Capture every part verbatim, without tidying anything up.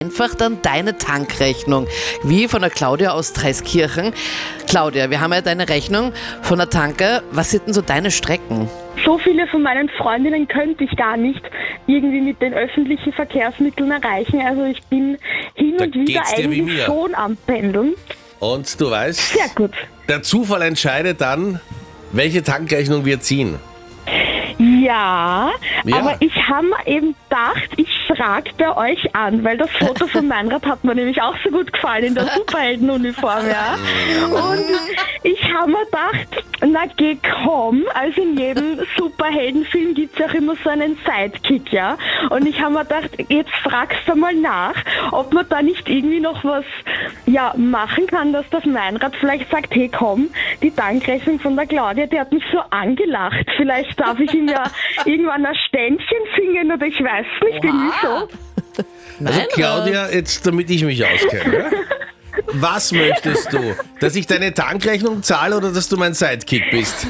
einfach dann deine Tankrechnung, wie von der Claudia aus Dreiskirchen. Claudia, wir haben ja deine Rechnung von der Tanke. Was sind denn so deine Strecken? So viele von meinen Freundinnen könnte ich gar nicht irgendwie mit den öffentlichen Verkehrsmitteln erreichen. Also ich bin hin Da und wieder geht's dir wie eigentlich mir. schon am Pendeln. Und du weißt, Sehr gut. der Zufall entscheidet dann, welche Tankrechnung wir ziehen. Ja, Ja. aber ich habe mir eben gedacht, ich frage bei euch an, weil das Foto von Meinrad hat mir nämlich auch so gut gefallen in der Superheldenuniform, ja. Und ich habe mir gedacht, na geh komm, also in jedem Superheldenfilm gibt es auch immer so einen Sidekick, ja. Und ich habe mir gedacht, jetzt fragst du mal nach, ob man da nicht irgendwie noch was ja, machen kann, dass das Meinrad vielleicht sagt, hey komm, die Tankrechnung von der Claudia, die hat mich so angelacht, vielleicht darf ich ihm ja irgendwann ein Ständchen singen oder ich weiß nicht, irgendwie so. Also Claudia, jetzt damit ich mich auskenne. Was möchtest du? Dass ich deine Tankrechnung zahle oder dass du mein Sidekick bist?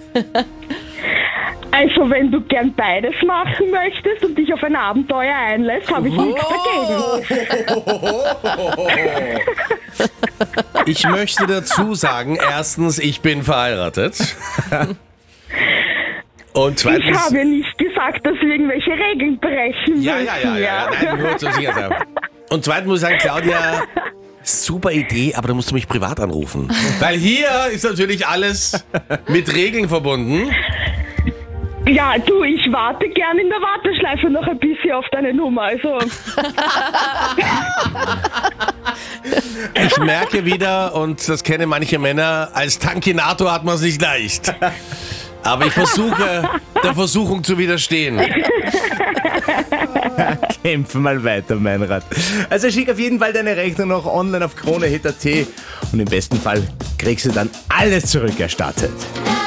Also wenn du gern beides machen möchtest und dich auf ein Abenteuer einlässt, habe ich nichts dagegen. Ich möchte dazu sagen, erstens, ich bin verheiratet. Und zweitens... Ich habe nicht gesagt, dass wir irgendwelche Regeln brechen Ja, müssen. ja, ja, ja, ja. Nein, nur zur Sicherheit. Und zweitens muss ich sagen, Claudia, super Idee, aber da musst du mich privat anrufen. Weil hier ist natürlich alles mit Regeln verbunden. Ja, du, ich warte gern in der Warteschleife noch ein bisschen auf deine Nummer. Also Ich merke wieder, und das kennen manche Männer, als Tankinator hat man es nicht leicht. Aber ich versuche, der Versuchung zu widerstehen. Kämpfen mal weiter, Meinrad. Also schick auf jeden Fall deine Rechnung noch online auf kronehit punkt at und im besten Fall kriegst du dann alles zurückerstattet.